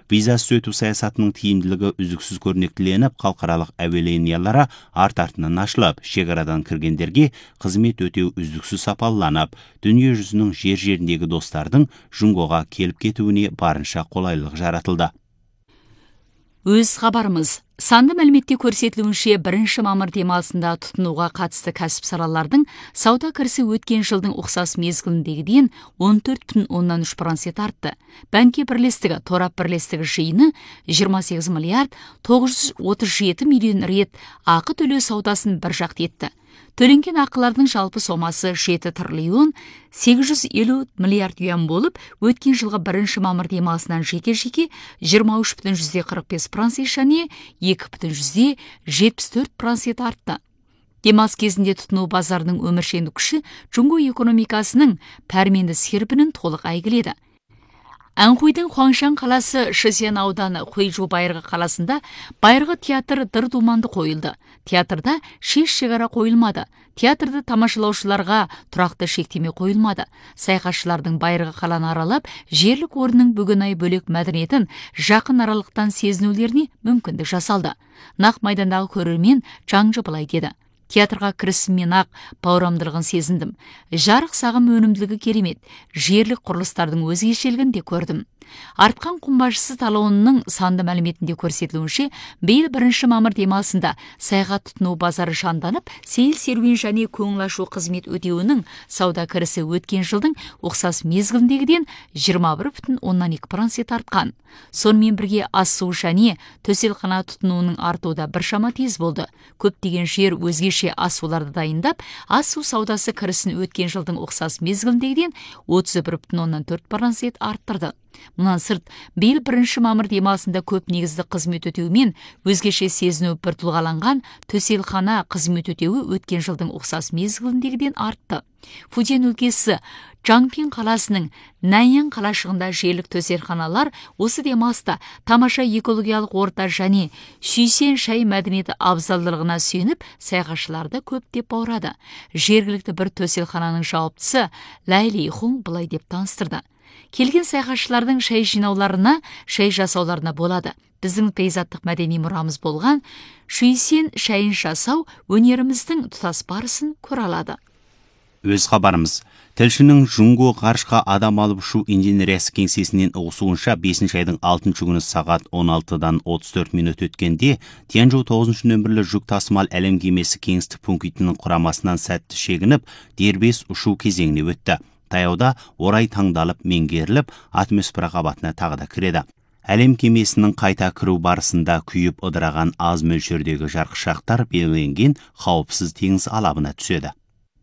визасыз өту саясатының тиімділігі үздіксіз көрнектіленіп, халықаралық әуе линиялары арт-артынан ашылып, шекарадан кіргендерге қызмет өтеу үздіксіз сапаланып, дүние жүзінің жер-жеріндегі достардың Жунгоға келіп кетуіне барынша қолайлылық жаратылды. Өз хабарымыз. Санды мәліметте көрсетілуінше 1 мамыр демалысында тұтынуға қатысты кәсіп салалардың сауда кірісі өткен жылдың ұқсас мезгіліндегіден 14,3% артты. Банки бірлестігі, торап бірлестігі жиыны 28 миллиард 937 миллион рет ақы төлеу саудасын бір жақты етті. Төленген ақылардың жалпы сомасы 7 триллион 850 миллиард юан болып, өткен жылғы 1 мамыр демалысынан жеке-жеке 23,45% және 2,74% артты. Демалыс кезінде тұтыну базарының өміршеңдік күші Жунго экономикасының пәрменді серпінін толық әйгіледі. Анхуйдың Хуаңшан қаласы Шизян ауданы Хуйжу байырғы қаласында байырғы театр дыр-думанды қойылды. Театрда шегара қойылмады. Театрды тамашалаушыларға тұрақты шектеме қойылмады. Саяхатшылардың байырғы қаланы аралап, жерлік орынның бүгін ай бөлек мәдениетін жақын аралықтан сезінулеріне мүмкіндік жасалды. Нақ майдандағы көрермен жаңжы былай деді. Театрға кірісіммен ақ бауырамдылығын сезіндім. Жарық сағым өнімділігі керемет, жерлік құрылыстардың өзгешелігін де көрдім. Артқан құмбашысы талонының санды мәліметінде көрсетілуінше, биыл 1 мамыр демалысында саяхат тұтыну базары жанданып, сейіл серуен және көңіл ашу қызмет өтеуінің сауда кірісі өткен жылдың ұқсас мезгіліндегіден 21,2% артқан. Сонымен бірге ас-су және төселхана тұтынуының артуда біршама тез болды. Көптеген жер өзгеше ас-суларды дайындап, ас-су саудасы кірісін өткен жылдың ұқсас мезгіліндегіден 31,4% арттырды. Мұнан сырт, биыл 1 мамыр демалысында көп негізді қызмет өтеумен өзгеше сезіну бір тұлғаланған төселхана қызмет өтеуі өткен жылдың ұқсас мезгіліндегіден артты. Фуден өлкесі Жаңпин қаласының Наньян қалашығында желік төселханалар осы демалыста тамаша экологиялық орта және Шүйсен шай мәдениеті абзалдылығына сүйеніп, саяхатшыларды көптеп баурады. Жергілікті бір төселхананың жауаптысы Лайли Хун былай деп таныстырды. Келген саяхатшылардың шай жинауларына, шай жасауларына болады. Біздің пейзаттық мәдени мұрамыз болған Шүйсен шайын жасау өнеріміздің тұтас барысын көре алады. Өз хабарымыз. Тілшінің Жунго ғарышқа адам алып ұшу инженериясы кеңсесінен ұғысуынша 5 айдың 6 күні сағат 16-дан 34 минут өткенде Тянжоу 9 нөмірлі жүк тасымал әлем кемесі кеңістік пунктінің құрамасынан сәтті шегініп, дербес ұшу кезеңіне өтті. Таяуда орай таңдалып меңгеріліп, атмосфера қабатына тағы да кіреді. Әлем кемесінің қайта кіру барысында күйіп ыдыраған аз мөлшердегі жарқышақтар белгіленген қауіпсіз теңіз алабына түседі.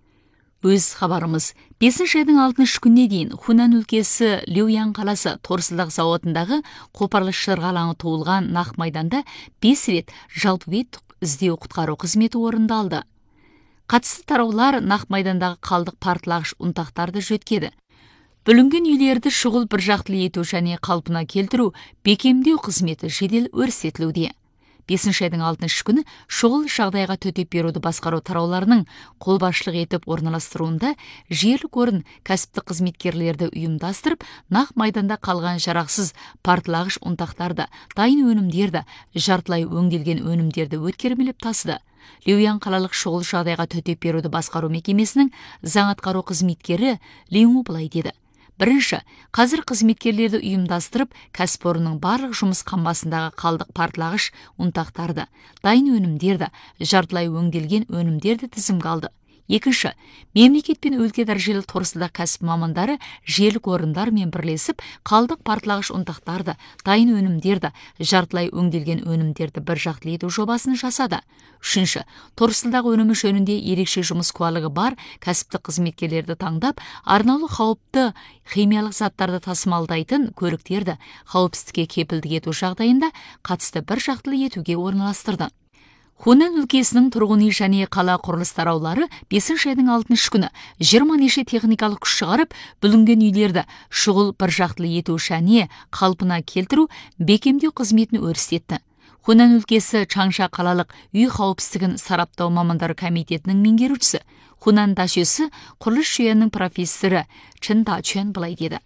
Өз хабарымыз. 5 айдың 6 күніне дейін Хунан өлкесі Люян қаласы торсылдақ зауытындағы қопарылыс шырғалаңы туылған нақ майданда 5 рет жалпы бет іздеу құтқару қызметі орындалды. Қатысты тараулар нақ майдандағы қалдық партылағыш ұнтақтарды жөткеді. Бүлінген үйлерді шұғыл бір жақтылы ету және қалпына келтіру бекемдеу қызметі жедел өрістетілуде. 5 айдың 6 күні шұғыл жағдайға төтеп беруді басқару тарауларының қолбасшылық етіп орналастыруында жерлік орын кәсіптік қызметкерлерді ұйымдастырып, нақ майданда қалған жарақсыз партылағыш ұнтақтарды, дайын өнімдерді, жартылай өңделген өнімдерді өткермелеп тасыды. Люян қалалық шұғыл жағдайға төтеп беруді басқару мекемесінің заң атқару қызметкері Лиңу былай деді. Бірінші, қазір қызметкерлерді ұйымдастырып, кәсіпорынның барлық жұмыс қамбасындағы қалдық партылағыш ұнтақтарды, дайын өнімдерді, жартылай өңделген өнімдерді тізімге алды. Екінші, мемлекет пен өлке дәрежелі торсылдақ кәсіп мамандары желік орындармен бірлесіп, қалдық партылағыш ұнтақтарды, дайын өнімдерді, жартылай өңделген өнімдерді бір жақтылы ету жобасын жасады. Үшінші, торсылдақ өнімі жөнінде ерекше жұмыс куәлігі бар кәсіптік қызметкерлерді таңдап, арнаулы қауіпті химиялық заттарды тасымалдайтын көліктерді қауіпсіздікке кепілдік ету жағдайында қатысты бір жақтылы етуге орналастырды. Хунан өлкесінің тұрғын үй және қала құрылыс тараулары 5 айдың 6 күні 20 неше техникалық күш шығарып, бүлінген үйлерді шұғыл бір жақтылы ету және қалпына келтіру бекемдеу қызметін өрістетті. Хунан өлкесі Чаңша қалалық үй қауіпсіздігін сараптау мамандары комитетінің меңгерушісі, Хунан дашесі құрылыс жүйенің профессоры Чын Дачуан былай деді.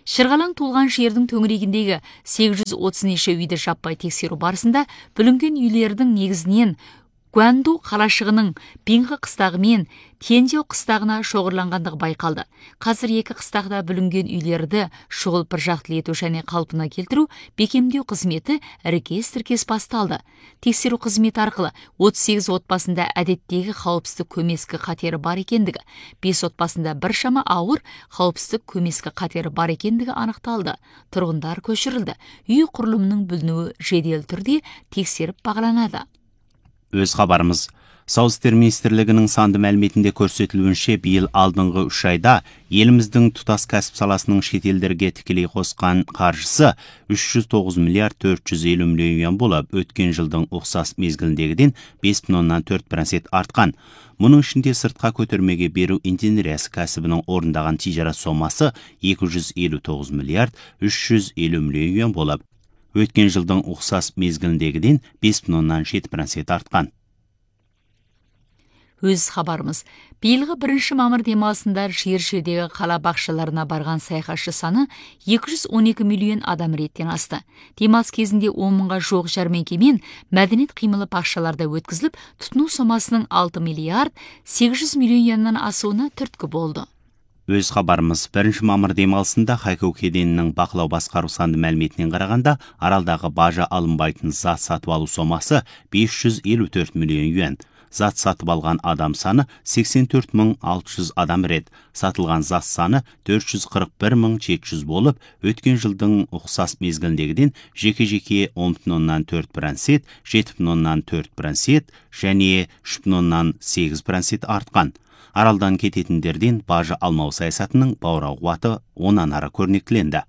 Шырғалаң толған жердің төңірегіндегі 830 неше үйді жаппай тексеру барысында бүлінген үйлердің негізінен Гуанду қалашығының Пинғы қыстағы мен Тиенжау қыстағына шоғырланғандығы байқалды. Қазір екі қыстақта бүлінген үйлерді шұғыл біржақты ету және қалпына келтіру бекемдеу қызметі іркес-тіркес басталды. Тексеру қызметі арқылы 38 отбасында әдеттегі қауіпсіздік көмескі қатері бар екендігі, 5 отбасында біршама ауыр қауіпсіздік көмескі қатері бар екендігі анықталды. Тұрғындар көшірілді. Үй құрылымының бүлінуі жедел түрде тексеріп бағаланады. Өз хабарымыз. Сауыз істер министрлігінің санды мәліметінде көрсетілуінше, биыл алдыңғы 3 айда еліміздің тұтас кәсіп саласының шетелдерге тікелей қосқан қаржысы 309 миллиард 450 миллион юан болып, өткен жылдың ұқсас мезгіліндегіден 5,4% артқан. Мұның ішінде сыртқа көтермеге беру инженериясы кәсібінің орындаған тижарат сомасы 259 миллиард 350 миллион юан болып, өткен жылдың ұқсас мезгіліндегіден 5,7% артқан. Өз хабарымыз. Биылғы 1 мамыр демалысында жер-жердегі қала бақшаларына барған саяхатшы саны 212 миллион адам реттен асты. Демалыс кезінде 10 мыңға жоқ жәрмеңке мен мәдениет қимылы бақшаларда өткізіліп, тұтыну сомасының 6 миллиард 800 миллион юаннан асуына түрткі болды. Өз хабарымыз. 1 мамыр демалысында Хайкоу кеденінің бақылау басқару санды мәліметінен қарағанда, аралдағы бажа алынбайтын зат сатып алу сомасы 554 миллион юан. Зат сатып алған адам саны 84.600 адам рет, сатылған зат саны 441.700 болып, өткен жылдың ұқсас мезгіліндегіден жеке-жеке 10,4%, 7,4% және 3,8% артқан. Аралдан кететіндерден бажа алмау саясатының баурау қуаты онан ары көрнектіленді.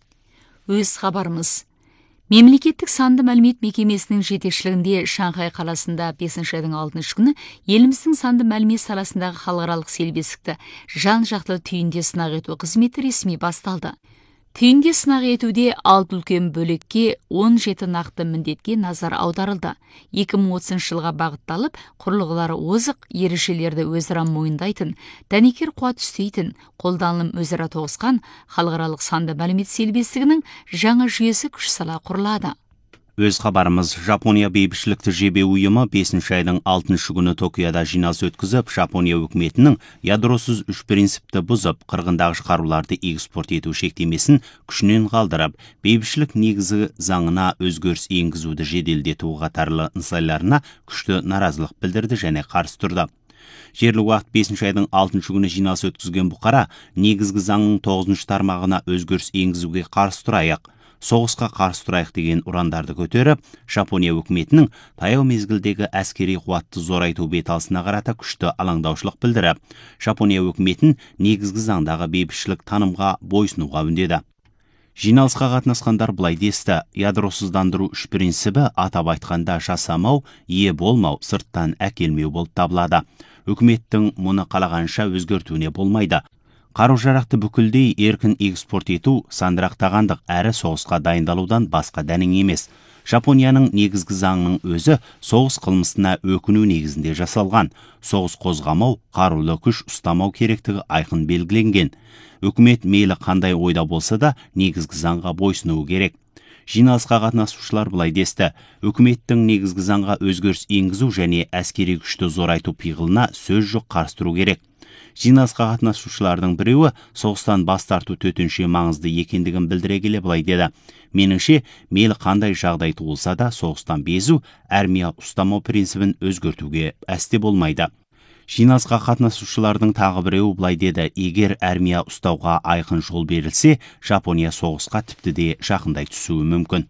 Өз хабарымыз. Мемлекеттік санды мәлімет мекемесінің жетекшілігінде Шанхай қаласында 5 айдың 6 күні еліміздің санды мәлімет саласындағы халықаралық селбесікті жан-жақты түйінде сынақ ету қызметі ресми басталды. Түйінде сынақ етуде 6 үлкен бөлікке 17 нақты міндетке назар аударылды. 2030 жылға бағытталып, құрылғылары озық, ережелерді өзара мойындайтын, дәнекер қуат үстейтін, қолданылым өзара тоғысқан халықаралық санды мәлімет селбесігінің жаңа жүйесі күш сала құрылады. Өз хабарымыз. Жапония бейбітшілікті жебе ұйымы 5 айдың 6 күні Токиода жиналыс өткізіп, Жапония үкіметінің ядросыз 3 принципті бұзып, қырғындағы қаруларды экспорт ету шектемесін күшінен қалдырып, бейбітшілік негізі заңына өзгеріс енгізуді жеделдету қатарлы нысайларына күшті наразылық білдірді және қарсы тұрды. Жерлік уақыт 5 айдың 6 күні жиналыс өткізген бұқара, негізгі заңның 9 тармағына өзгеріс енгізуге қарсы тұрайық, соғысқа қарсы тұрайық деген ұрандарды көтеріп, Жапония үкіметінің таяу мезгілдегі әскери қуатты зорайту беталысына қарата күшті алаңдаушылық білдіріп, Жапония үкіметін негізгі заңдағы бейбітшілік танымға бойсынуға үндеді. Жиналысқа қатынасқандар былай десті: ядросыздандыру 3 принципі атап айтқанда жасамау, ие болмау, сырттан әкелмеу болып табылады. Үкіметтің мұны қалағанша өзгертуіне болмайды. Қару-жарақты бүкілдей еркін экспорт ету сандырақтағандық әрі соғысқа дайындалудан басқа дәнің емес. Жапонияның негізгі заңның өзі соғыс қылмысына өкіну негізінде жасалған. Соғыс қозғамау, қарулы күш ұстамау керектігі айқын белгіленген. Үкімет мейлі қандай ойда болса да негізгі заңға бойсынуы керек. Жиналысқа қатынасушылар былай десті: үкіметтің негізгі заңға өзгеріс енгізу және әскери күшті зорайту пиғылына сөз жоқ, қарсы тұру керек. Жиналысқа қатынасушылардың біреуі соғыстан бас тарту төтенше маңызды екендігін білдіре келе былай деді: меніңше, мейлі қандай жағдай туылса да соғыстан безу, армия ұстамау принципін өзгертуге әсте болмайды. Жиналысқа қатынасушылардың тағы біреуі былай деді: егер армия ұстауға айқын жол берілсе, Жапония соғысқа тіпті де жақындай түсуі мүмкін.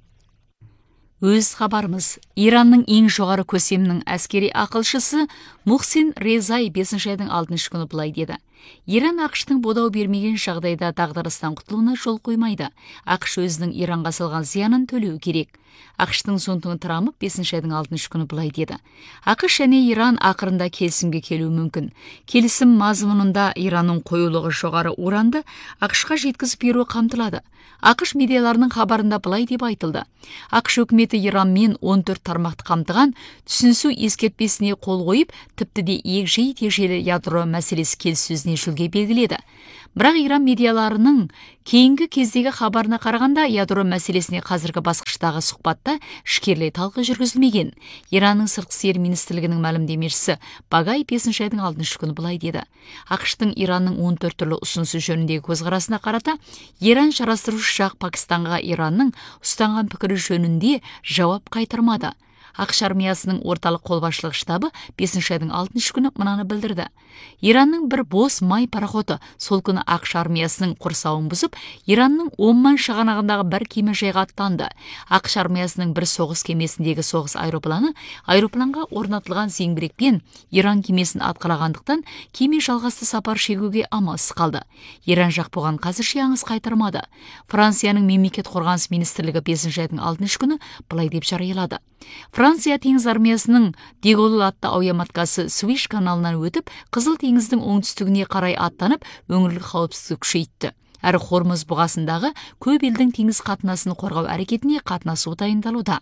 Өз хабарымыз. Иранның ең жоғары көсемнің әскери ақылшысы Мухсин Резай 5 айдың 6 күні былай деді: Иран ақштың бодау бермеген жағдайда дағдарыстан құтылуына жол қоймайды. ақш өзінің Иранға салған зиянын төлеу керек. ақштың соңтыңы Трамп 5 айдың 6 күні былай деді: ақш және Иран ақырында келісімге келуі мүмкін. Келісім мазмұнында Иранның қоюлығы жоғары уранды ақшқа жеткізіп беруі қамтылады. ақш медиаларының хабарында былай деп айтылды: ақш үкіметі Иранмен 14 тармақты қамтыған түсінісу ескертпесіне қол қойып, тіпті де егжей-тегжейлі ядро мәселесі келіссөзіне жүлге белгіледі. Бірақ Иран медиаларының кейінгі кездегі хабарына қарағанда ядро мәселесіне қазіргі басқыштағы сұхбатта ішкерлей талқы жүргізілмеген. Иранның сыртқы істер министрлігінің мәлімдемешісі Багай 5 айдың 6 күні былай деді. ақш-тың Иранның 14 түрлі ұсынысы жөніндегі көзқарасына қарата, Иран шарастырушы жақ Пакистанға Иранның ұстанған пікірі жөнінде жауап қайтармады. ақш армиясының орталық қолбасшылық штабы 5 айдың 6 күні мынаны білдірді. Иранның бір бос май пароходы сол күні ақш армиясының құрсауын бұзып, Иранның Омман шығанағындағы бір кемежайға аттанды. ақш армиясының бір соғыс кемесіндегі соғыс аэропланға орнатылған зеңбірекпен Иран кемесін атқылағандықтан кеме жалғасты сапар шегуге амалсыз қалды. Иран жақ бұған қазірше аңыз қайтармады. Францияның мемлекет қорғаныс министрлігі 5 айдың 6 күні былай деп жариялады. Франция теңіз армиясының Деголл атты әуе Суиш каналынан өтіп, Қызыл теңіздің оңтүстігіне қарай аттанып, өңірлік қауіпсіздікті күшейтті. Әрі Хормуз бұғасындағы көп елдің теңіз қатынасын қорғау әрекетіне қатынасуы дайындалуда.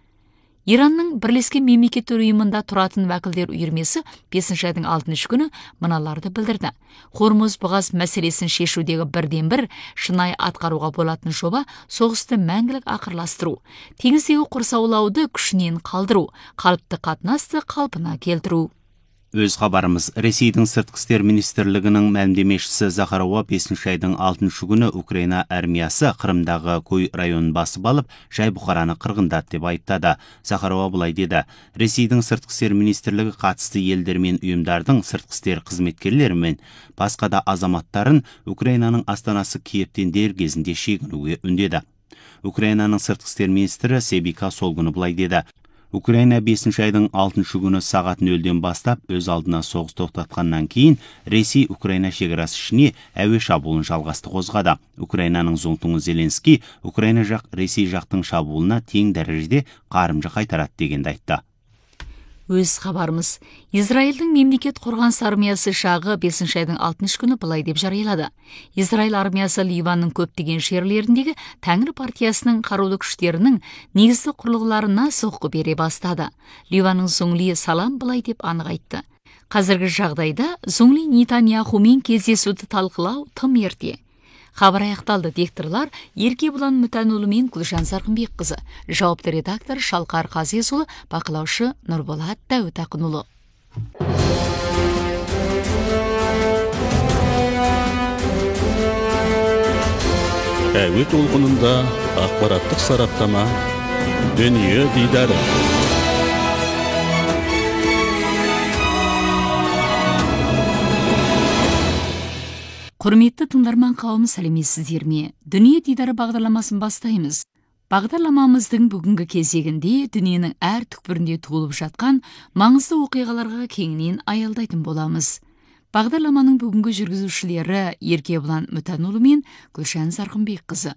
Иранның Бірлескен мемлекеттер ұйымында тұратын уәкілдер үйірмесі 5 айдың 6 күні мыналарды білдірді. Хормуз бұғаз мәселесін шешудегі бірден-бір шынайы атқаруға болатын жоба соғысты мәңгілік ақырластыру, теңіздегі құрсаулауды күшінен қалдыру, қалыпты қатынасты қалпына келтіру. Өз хабарымыз, Ресейдің сыртқы істер министрлігінің мәлімдемешісі Захарова 5 айдың 6 күні Украина армиясы Қырымдағы Кой районын басып алып, жай бұқараны қырғындады деп айыптады. Захарова былай деді: Ресейдің сыртқы істер министрлігі қатысты елдер мен ұйымдардың сыртқы істер қызметкерлері мен басқа да азаматтарын Украинаның астанасы Киевтен дер кезінде шегінуге үндеді. Украинаның сыртқы істер министрі Себика сол күні былай деді: Украина 5 айдың 6 күні сағат 0-ден бастап өз алдына соғыс тоқтатқаннан кейін Ресей Украина шекарасы ішіне әуе шабуылын жалғасты қозғады. Украинаның зоңтуңы Зеленский Украина жақ Ресей жақтың шабуылына тең дәрежеде қарымжы қайтарады дегенді айтты. Өз хабарымыз, Израильдің мемлекет қорғаныс армиясы жағы 5 айдың 6 күні былай деп жариялады. Израиль армиясы Ливанның көптеген жерлеріндегі Тәңір партиясының қарулы күштерінің негізгі құрылғыларына соққы бере бастады. Ливанның Зуңли Салам былай деп анық айтты: Қазіргі жағдайда Зуңли Нетаньяхумен кездесуді талқылау тым ерте. Хабар аяқталды. Дикторлар Еркебұлан Мүтәнұлы мен Гүлжан Сарқынбекқызы, жауапты редактор Шалқар Қазезұлы, бақылаушы Нұрболат Дәуітақынұлы. Әуе толқынында ақпараттық сараптама, дүние дидары. Құрметті тыңдарман қауым, сәлеметсіздер ме? Дүние дидары бағдарламасын бастаймыз. Бағдарламамыздың бүгінгі кезегінде дүниенің әр түкпірінде туылып жатқан маңызды оқиғаларға кеңінен аялдайтын боламыз. Бағдарламаның бүгінгі жүргізушілері Еркебұлан Мүтәнұлы мен Гүлжан Сарқынбекқызы.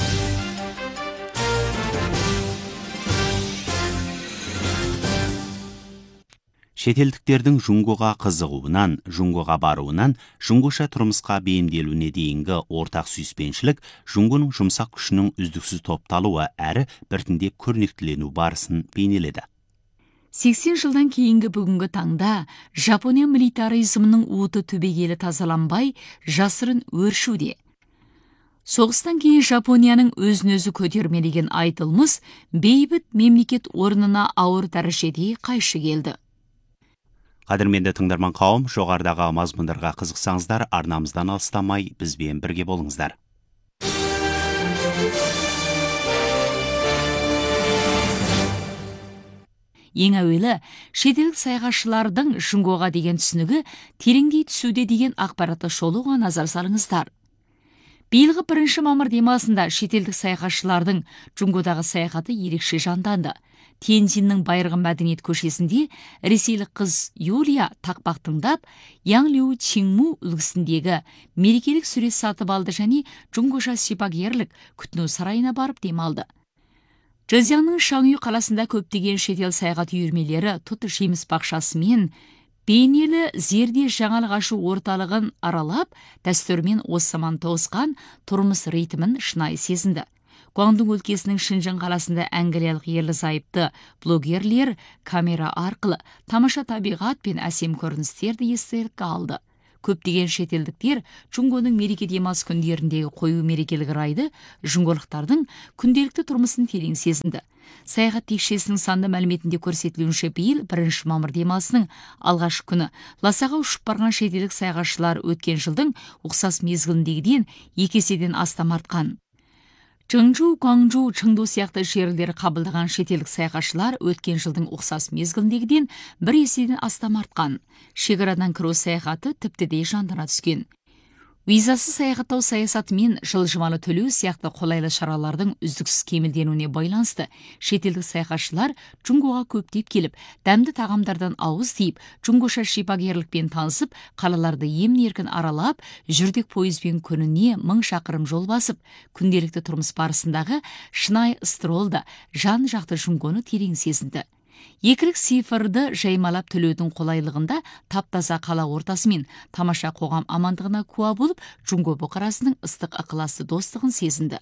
Шетелдіктердің Жунгоға қызығуынан, Жунгоға баруынан, Жунгоша тұрмысқа бейімделуіне дейінгі ортақ сүйіспеншілік Жунгоның жұмсақ күшінің үздіксіз топталуы әрі біртіндеп көрнектілену барысын бейнеледі. 80 жылдан кейінгі бүгінгі таңда Жапония милитаризмінің уыты түбегейлі тазаланбай, жасырын өршуде. Соғыстан кейін Жапонияның өзін-өзі көтермелеген айтылмыс бейбіт мемлекет орнына ауыр дәрежеде қайшы келді. Қадірменді тыңдарман қауым, жоғарыдағы мазмұндарға қызықсаңыздар, арнамыздан алыстамай бізбен бірге болыңыздар. Ең әуелі, шетелдік саяхатшылардың Жунгоға деген түсінігі тереңдей түсуде деген ақпаратты шолуға назар салыңыздар. Биылғы 1 мамыр демалысында шетелдік саяхатшылардың Жунгодағы саяхаты ерекше жанданды. Тяньцзиннің байырғы мәдениет көшесінде ресейлік қыз Юлия тақпақтыңдап, Яң Лю Чинму үлгісіндегі мерекелік сурет сатып алды және Жунгоша шипагерлік күтіну сарайына барып демалды. Зhejiangның Шаңю қаласында көптеген шетел саяхат үйірмелері тұт жеміс бақшасы мен бейнелі зерде жаңалық ашу орталығын аралап, дәстүрмен осыман тоғысқан тұрмыс ритмін шынайы сезінді. Гуандун өлкесінің Шинжан қаласында әңгілелік ерлі зайыпты блогерлер камера арқылы тамаша табиғат пен әсем көріністерді естелікке алды. көптеген шетелдіктер Чунгоның мереке демалыс күндеріндегі қою мерекелік райды жунголықтардың күнделікті тұрмысын терең сезінді. Саяхат текшесінің санды мәліметінде көрсетілуінше биыл 1 мамыр демалысының алғашқы күні Ласаға ұшып барған шетелдік саяхатшылар өткен жылдың ұқсас мезгіліндегіден 2 еседен астам артқан. Чыңжу, Гуаңжу, Чыңду сияқты жерлер қабылдаған шетелдік саяхатшылар өткен жылдың ұқсас мезгіліндегіден 1 еседен астам артқан. Шекарадан кіру саяхаты тіпті де жандана түскен. Визасыз саяхаттау саясаты мен жылжымалы төлеу сияқты қолайлы шаралардың үздіксіз кемелденуіне байланысты шетелдік саяхатшылар Чунгоға көптеп келіп, дәмді тағамдардан ауыз тиіп, чунгоша шипагерлікпен танысып, қалаларды емін-еркін аралап, жүрдек пойызбен күніне 1000 шақырым жол басып, күнделікті тұрмыс барысындағы шынайы ыстролда жан жақты Чунгоны терең сезінді. Екілік цифрды жаймалап төлеудің қолайлығында таптаза қала ортасы мен тамаша қоғам амандығына куә болып, Чунго бұқарасының ыстық ықыласы достығын сезінді.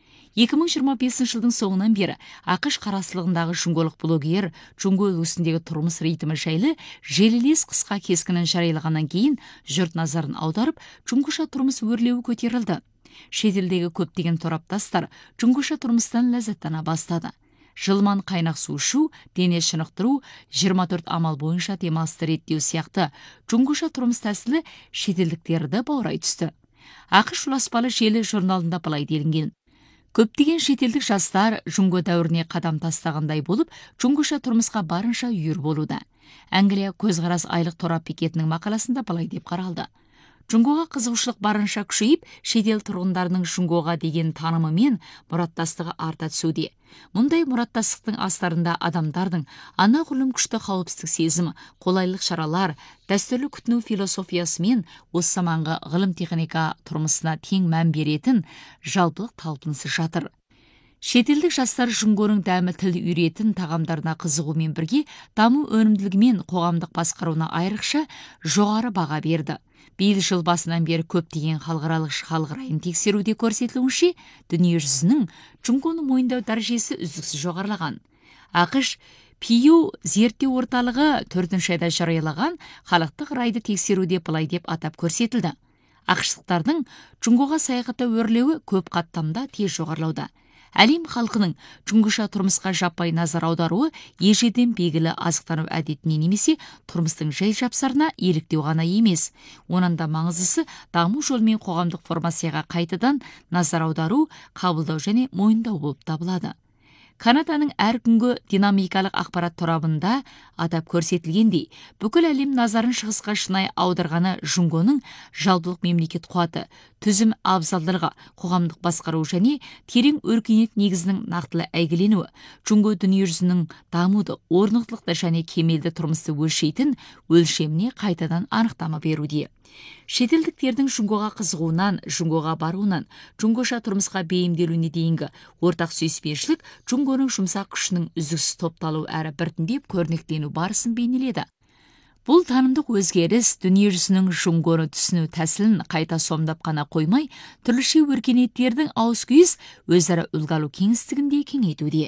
2025 жылдың соңынан бері ақш қарасылығындағы чунголық блогер Чунго үлгісіндегі тұрмыс ритмі жайлы желілес қысқа кескінін жариялағаннан кейін жұрт назарын аударып, чунгоша тұрмыс өрлеуі көтерілді. Шетелдегі көптеген тораптастар чунгоша тұрмыстан ләззаттана бастады. Жылман қайнақ су ішу, дене шынықтыру, 24 амал бойынша демалысты реттеу сияқты чунгоша тұрмыс тәсілі шетелдіктерді баурай түсті. ақш ұласпалы желі журналында былай делінген. Көптеген шетелдік жастар Чунго дәуіріне қадам тастағандай болып, чунгоша тұрмысқа барынша үйір болуда. Англия көзқарас айлық торап бекетінің мақаласында былай деп қаралды. Чунгоға қызығушылық барынша күшейіп, шетел тұрғындарының Чунгоға деген танымы мен мұраттастығы арта түсуде. Мұндай мұраттастықтың астарында адамдардың анағұрлым күшті қауіпсіздік сезімі, қолайлық шаралар, дәстүрлі күтіну философиясы мен осы заманғы ғылым техника тұрмысына тең мән беретін жалпылық талпынысы жатыр. Шетелдік жастар Чунгоның дәмі тіл үйретін тағамдарына қызығумен бірге даму өнімділігі мен қоғамдық басқаруына айрықша жоғары баға берді. Биыл жыл басынан бері көптеген халықаралық халық райын тексеруде көрсетілуінше, дүние жүзінің Чунгоны мойындау дәрежесі үздіксіз жоғарылаған. ақш Пью зерттеу орталығы 4 айда жариялаған халықтық райды тексеруде былай деп атап көрсетілді. ақштықтардың Чунгоға саяхаттау өрлеуі көп қаттамда тез жоғарылауда. Әлем халқының чунгоша тұрмысқа жаппай назар аударуы ежеден белгілі азықтану әдетіне немесе тұрмыстың жай жапсарына еліктеу ғана емес. Онан да маңыздысы даму жолымен қоғамдық формацияға қайтадан назар аудару, қабылдау және мойындау болып табылады. Канаданың әр күнгі динамикалық ақпарат торабында атап көрсетілгендей, бүкіл әлем назарын шығысқа шынай аударғаны Чунгоның жалпылық мемлекет қуаты, түзім абзалдарға, қоғамдық басқару және терең өркениет негізінің нақтылы әйгіленуі, Чунго дүние жүзінің дамуды, орнықтылықты және кемелді тұрмысты өлшейтін өлшеміне қайтадан анықтама беруде. Шетелдіктердің Чунгоға қызығуынан, Чунгоға баруынан, чунгоша тұрмысқа бейімделуіне дейінгі ортақ сүйіспеншілік Чунгоның жұмсақ күшінің үздіксіз топталу әрі біртіндеп көрнектену барысын бейнеледі. Бұл танымдық өзгеріс дүние жүзінің Чунгоны түсіну тәсілін қайта сомдап қана қоймай, түрліше өркениеттердің ауыс-күйіс өзара үлгі алу кеңістігінде кеңейтуде.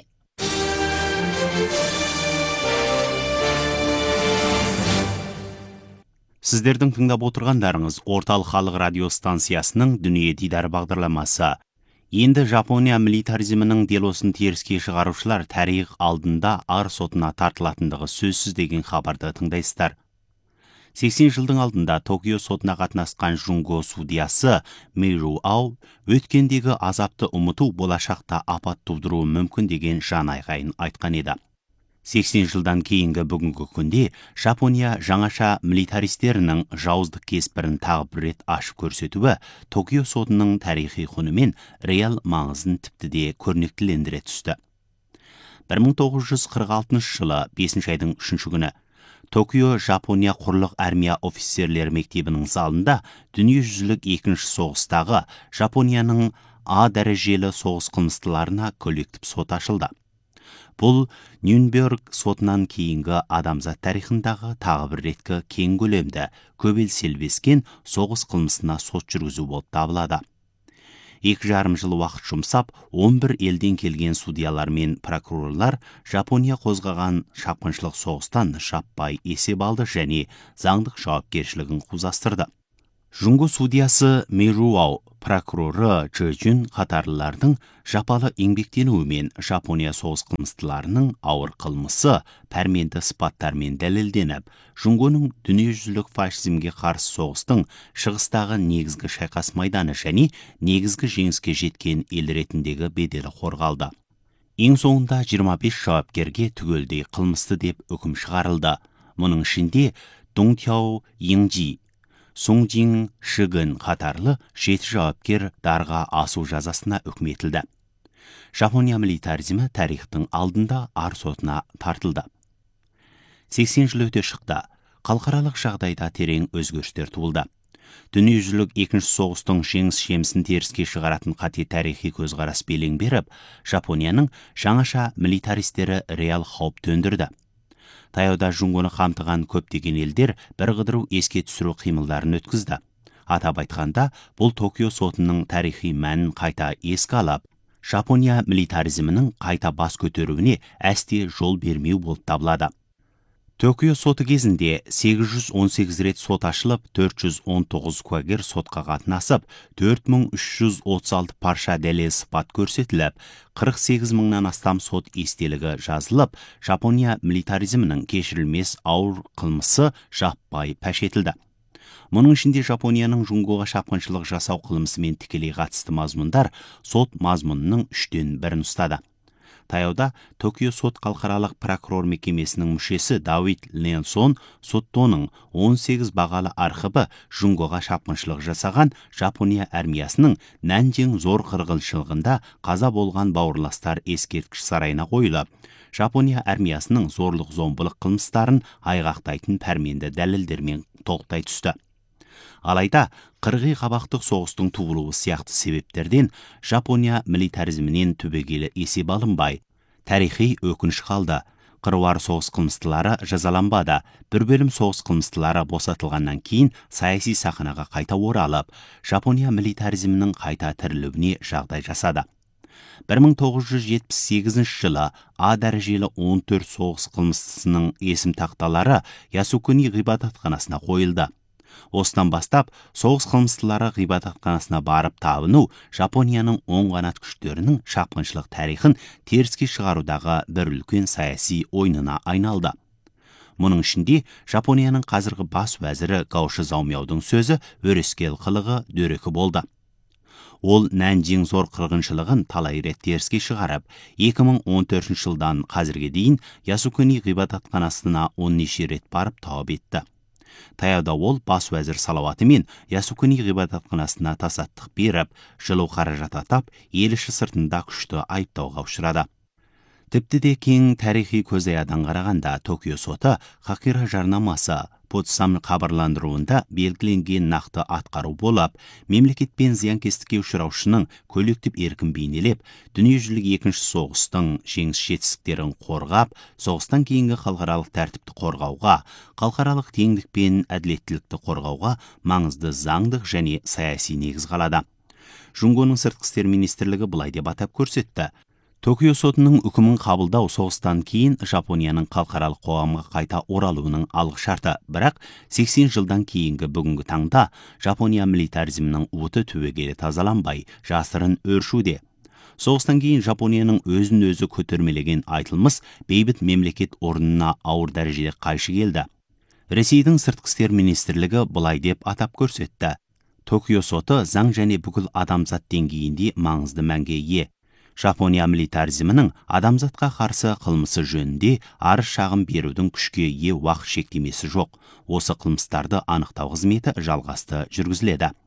Сіздердің тыңдап отырғандарыңыз орталық халық радио станциясының дүние дидар бағдарламасы. Енді Жапония милитаризмінің делосын теріске шығарушылар тарих алдында ар сотына тартылатындығы сөзсіз деген хабарды тыңдайсыздар. 80 жылдың алдында Токио сотына қатынасқан Чунго судьясы Мейру Ау өткендегі азапты ұмыту болашақта апат тудыруы мүмкін деген жан айғайын айтқан еді. 80 жылдан кейінгі бүгінгі күнде Жапония жаңаша милитаристерінің жауыздық кеспірін тағы бір рет ашып көрсетуі Токио сотының тарихи құны мен реал маңызын тіпті де көрнектілендіре түсті. 1946 жылы 5 айдың 3 күні Токио Жапония құрлық армия офицерлер мектебінің залында дүниежүзілік 2-ші соғыстағы Жапонияның А дәрежелі соғыс қылмыстыларына коллектив сот ашылды. Бұл Нюрнберг сотынан кейінгі адамзат тарихындағы тағы бір реткі кең көлемді көбел селбескен соғыс қылмысына сот жүргізу болып табылады. 2,5 жыл уақыт жұмсап, 11 елден келген судьялар мен прокурорлар Жапония қозғаған шапқыншылық соғыстан жаппай есеп алды және заңдық жауапкершілігін қузастырды. Жунго судьясы Мэруау, прокуроры Чжэжүн қатарлылардың жапалы еңбектенуімен Жапония соғыс қылмыстыларының ауыр қылмысы пәрменді сыпаттармен дәлелденіп, Жунгоның дүниежүзілік фашизмге қарсы соғыстың шығыстағы негізгі шайқас майданы және негізгі жеңіске жеткен ел ретіндегі беделі қорғалды. Ең соңында 25 жауапкерге түгелдей қылмысты деп үкім шығарылды. Мұның ішінде Доңтяо Йыңжи, Сонgjin Шигын қатарлы 7 жауапкер дарға асу жазасына үкім етілді. Жапония милитаризмі тарихтың алдында ар сотына тартылды. 80 жыл өте шықты. Халықаралық жағдайда терең өзгерістер туылды. Дүниежүзілік екінші соғыстың жеңіс-жемісін теріске шығаратын қате тарихи көзқарас белең беріп, Жапонияның жаңаша милитаристері реал қауіп төндірді. Таяуда Жунгоны қамтыған көптеген елдер бір қыдыру еске түсіру қимылдарын өткізді. Атап айтқанда, бұл Токио сотының тарихи мәнін қайта еске алып, Жапония милитаризмінің қайта бас көтеруіне әсте жол бермеу болып табылады. Токио соты кезінде 818 рет сот ашылып, 419 куәгер сотқа қатынасып, 4336 парша дәлел сыпат көрсетіліп, 48 мыңнан астам сот естелігі жазылып, Жапония милитаризмінің кешірілмес ауыр қылмысы жаппай паш етілді. Мұның ішінде Жапонияның Жунгоға шапқыншылық жасау қылмысымен тікелей қатысты мазмұндар сот мазмұнының 3-тен 1-ін ұстады. Таяуда Токио сот халықаралық прокурор мекемесінің мүшесі Давид Ленсон соттоның 18 бағалы архиві Жунгоға шапқыншылық жасаған Жапония армиясының Нанжың зор қырғыншылығында қаза болған бауырластар ескерткіш сарайына қойылып, Жапония армиясының зорлық-зомбылық қылмыстарын айғақтайтын пәрменді дәлелдермен толықтай түсті. Алайда, қырғи қабақтық соғыстың туылуы сияқты себептерден Жапония милитаризмінен түбегейлі есеп алынбай, тарихи өкініш қалды. Қыруар соғыс қылмыстылары жазаланбады. Бір бөлім соғыс қылмыстылары босатылғаннан кейін саяси сахнаға қайта оралып, Жапония милитаризмінің қайта тірілуіне жағдай жасады. 1978 жылы А дәрежелі 14 соғыс қылмыстысының есім тақталары Ясукуни ғибадатханасына қойылды. Осыдан бастап, соғыс қылмыстылары ғибадатханасына барып табыну Жапонияның оң қанат күштерінің шапқыншылық тарихын теріске шығарудағы бір үлкен саяси ойынына айналды. Мұның ішінде Жапонияның қазіргі бас уәзірі Гаоши Заумяудың сөзі өрескел қылығы дөрекі болды. Ол Нанжың зор қырғыншылығын талай рет теріске шығарып, 2014 жылдан қазірге дейін Ясукуни ғибадатханасына 10 рет барып тауып етті. Таяуда ол бас уәзір салауатымен Ясукуни ғибадатханасына тасаттық беріп, жылу қаражат атап, ел іші сыртында күшті айыптауға ұшырады. Тіпті де кең тарихи көзаядан қарағанда Токио соты хақира жарнамасы Потсам хабарландыруында белгіленген нақты атқару болып, мемлекетпен зиянкестікке ұшыраушының коллектив еркін бейнелеп, дүниежүзілік екінші соғыстың жеңіс жетістіктерін қорғап, соғыстан кейінгі халықаралық тәртіпті қорғауға, халықаралық теңдік пен әділеттілікті қорғауға маңызды заңдық және саяси негіз қалады. Жунгоның сыртқы істер министрлігі былай деп атап көрсетті. Токио сотының үкімін қабылдау соғыстан кейін Жапонияның халықаралық қоғамға қайта оралуының алғы шарты, бірақ 80 жылдан кейінгі бүгінгі таңда Жапония милитаризмінің уыты түбегейлі тазаланбай, жасырын өршуде. Соғыстан кейін Жапонияның өзін-өзі көтермелеген айтылмыс бейбіт мемлекет орнына ауыр дәрежеде қайшы келді. Ресейдің сыртқы істер министрлігі былай деп атап көрсетті. Токио соты заң және бүкіл адамзат деңгейінде маңызды мәнге ие. Жапония милитаризмінің адамзатқа қарсы қылмысы жөнінде арыз шағым берудің күшке ие уақыт шектемесі жоқ. Осы қылмыстарды анықтау қызметі жалғасты жүргізіледі.